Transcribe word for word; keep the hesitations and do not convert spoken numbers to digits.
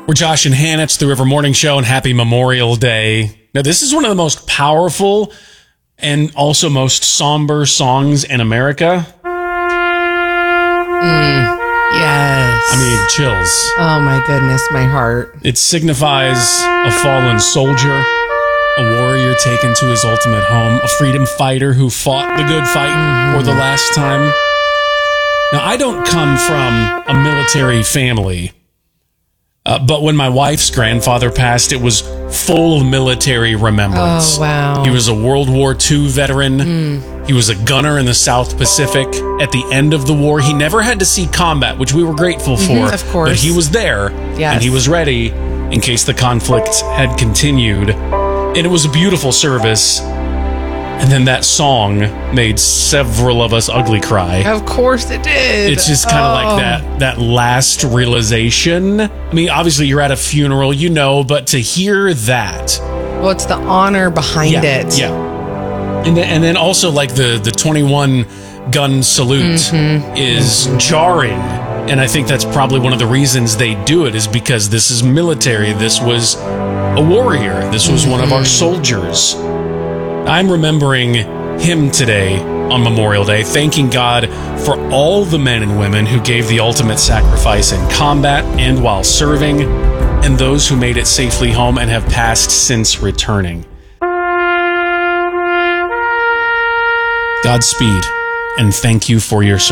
We're Josh and Hannah. It's the River Morning Show, and happy Memorial Day. Now, this is one of the most powerful and also most somber songs in America. Mm, yes. I mean, chills. Oh, my goodness, my heart. It signifies a fallen soldier, a warrior taken to his ultimate home, a freedom fighter who fought the good fight mm-hmm. for the last time. Now, I don't come from a military family. Uh, but when my wife's grandfather passed, it was full of military remembrance. Oh, wow. He was a World War Two veteran. Mm. He was a gunner in the South Pacific. At the end of the war, he never had to see combat, which we were grateful for. Mm-hmm, of course. But he was there, yes. and he was ready in case the conflict had continued. And it was a beautiful service. And then that song made several of us ugly cry. Of course it did. It's just kind of oh. like that that last realization. I mean, obviously you're at a funeral, you know, but to hear that. Well, it's the honor behind yeah, it. Yeah. And then, and then also like the, the twenty-one gun salute mm-hmm. is mm-hmm. jarring. And I think that's probably one of the reasons they do it is because this is military. This was a warrior. This was mm-hmm. one of our soldiers. I'm remembering him today on Memorial Day, thanking God for all the men and women who gave the ultimate sacrifice in combat and while serving, and those who made it safely home and have passed since returning. Godspeed, and thank you for your service.